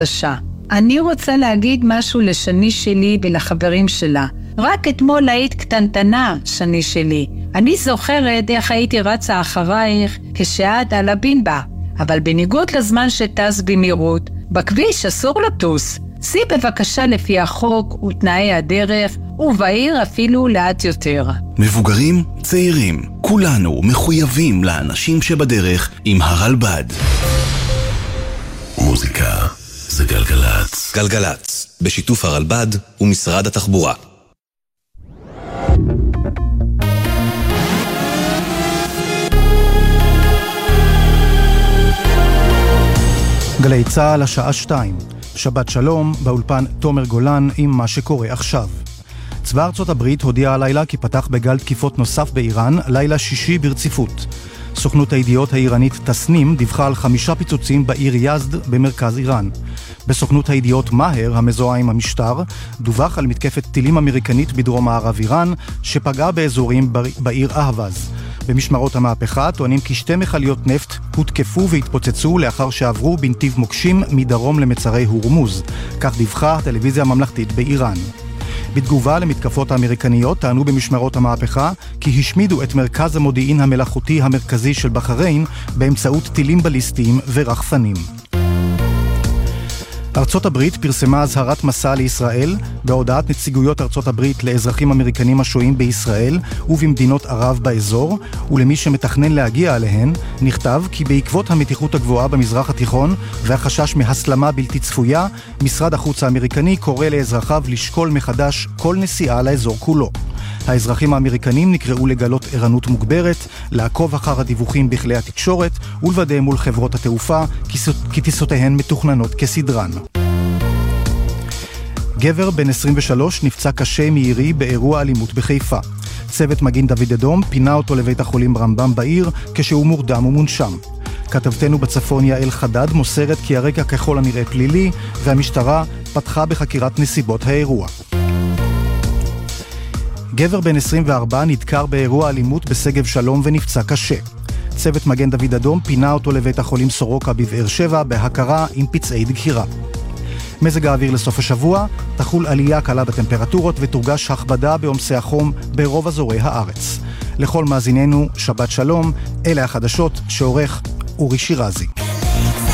חדשה. אני רוצה להגיד משהו לשני שלי ולחברים שלה. רק אתמול היית קטנטנה, שני שלי. אני זוכרת איך הייתי רצה אחרייך כשאת על הבינבה. אבל בניגוד לזמן שטס במהירות, בכביש אסור לטוס. סי בבקשה לפי החוק ותנאי הדרך, ובעיר אפילו לאט יותר. מבוגרים, צעירים, כולנו מחויבים לאנשים שבדרך עם הרלב"ד. מוזיקה זה גלגלץ. גלגלץ, בשיתוף הרלב"ד ומשרד התחבורה. גלי צהל השעה 2. שבת שלום, באולפן תומר גולן עם מה שקורה עכשיו. צבא ארצות הברית הודיע הלילה כי פתח בגל תקיפות נוסף באיראן, לילה שישי ברציפות. סוכנות הידיעות האיראנית תסנים דיווחה על 5 פיצוצים בעיר יזד במרכז איראן. בסוכנות הידיעות מהר, המזוהה עם המשטר, דווח על מתקפת טילים אמריקנית בדרום מערב איראן, שפגעה באזורים בעיר אהבז. במשמרות המהפכה טוענים כי 2 מכליות נפט הותקפו והתפוצצו לאחר שעברו בנתיב מוקשים מדרום למצרי הורמוז. כך דיווחה הטלוויזיה הממלכתית באיראן. בתגובה למתקפות האמריקניות טענו במשמרות המהפכה כי השמידו את מרכז המודיעין המלאכותי המרכזי של בחריין באמצעות טילים בליסטיים ורחפנים. ארצות הברית פרסמה הזהרת מסע לישראל בהודעת נציגויות ארצות הברית לאזרחים אמריקנים השוהים בישראל ובמדינות ערב באזור, ולמי שמתכנן להגיע עליהן נכתב כי בעקבות המתיחות הגבוהה במזרח התיכון והחשש מהסלמה בלתי צפויה, משרד החוץ האמריקני קורא לאזרחיו לשקול מחדש כל נסיעה לאזור כולו. האזרחים האמריקנים נקראו לגלות ערנות מוגברת, לעקוב אחר הדיווחים בכלי התקשורת ולוודא מול חברות התעופה כי טיסותיהן מתוכננות כסדרן. גבר בן 23 נפצע קשה מירי באירוע אלימות בחיפה. צוות מגן דוד אדום פינה אותו לבית החולים רמב"ם בעיר כשהוא מורדם ומונשם. כתבתנו בצפון יעל חדד מוסרת כי הרקע ככל הנראה פלילי והמשטרה פתחה בחקירת נסיבות האירוע. גבר בן 24 נדקר באירוע אלימות בסגב שלום ונפצע קשה. צוות מגן דוד אדום פינה אותו לבית החולים סורוקה בבאר שבע בהכרה עם פצעי דקירה. מזג האוויר לסוף השבוע, תחול עלייה קלה בטמפרטורות ותורגש הכבדה בעומסי החום ברוב אזורי הארץ. לכל מאזיננו, שבת שלום, אלה החדשות שעורך אורי שירזי.